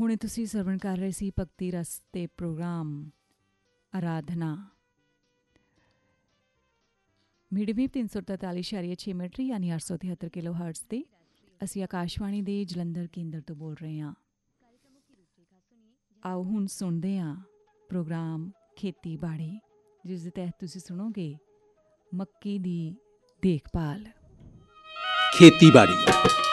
ਹੁਣੇ ਤੁਸੀਂ ਸਰਵਣ ਕਰ ਰਹੇ ਸੀ ਭਗਤੀ ਰਸ ਤੇ ਪ੍ਰੋਗਰਾਮ ਆਰਾਧਨਾ ਮੀਡੀਅਮ 343.6 ਯਾਨੀ 873 ਕਿਲੋ ਹਰਟਜ਼ 'ਤੇ। ਅਸੀਂ ਆਕਾਸ਼ਵਾਣੀ ਦੇ ਜਲੰਧਰ ਕੇਂਦਰ ਤੋਂ ਬੋਲ ਰਹੇ ਹਾਂ। ਆਓ ਹੁਣ ਸੁਣਦੇ ਹਾਂ ਪ੍ਰੋਗਰਾਮ ਖੇਤੀਬਾੜੀ, ਜਿਸ ਦੇ ਤਹਿਤ ਤੁਸੀਂ ਸੁਣੋਗੇ ਮੱਕੀ ਦੀ ਦੇਖਭਾਲ। ਖੇਤੀਬਾੜੀ